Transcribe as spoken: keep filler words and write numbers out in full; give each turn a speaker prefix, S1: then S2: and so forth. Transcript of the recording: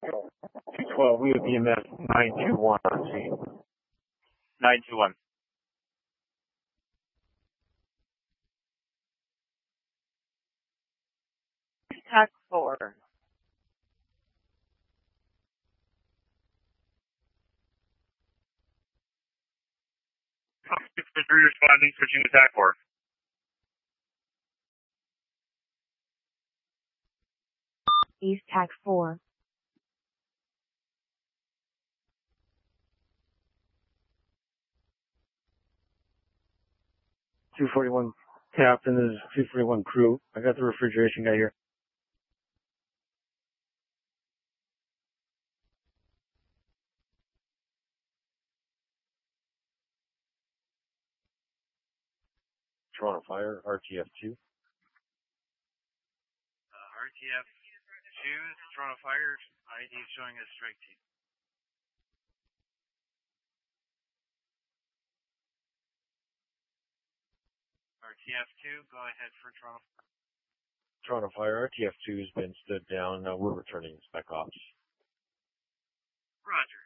S1: two twelve, we have E M S nine two one on scene.
S2: nine two one.
S3: Tac four.
S2: Three responding, switching to Tac four.
S3: East Tac four.
S1: two forty-one captain, this is two forty-one crew. I got the refrigeration guy here. Toronto Fire, R T F two.
S4: Uh, R T F two, Toronto Fire, I D showing as strike team. R T F two, go ahead for Toronto Fire.
S1: Toronto Fire, R T F two has been stood down. Uh, we're returning spec ops.
S4: Roger.